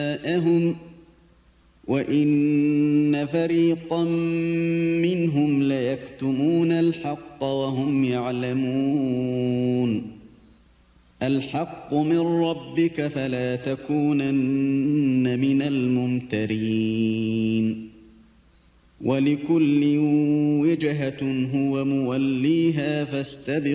وَإِنَّ فَرِيقًا مِّنْهُمْ لَيَكْتُمُونَ الْحَقَّ وَهُمْ يَعْلَمُونَ الْحَقُّ مِنْ رَبِّكَ فَلَا تَكُونَنَّ مِنَ الْمُمْتَرِينَ وَلِكُلٍّ وِجْهَةٌ هُوَ مُوَلِّيهَا فَاسْتَبِقُوا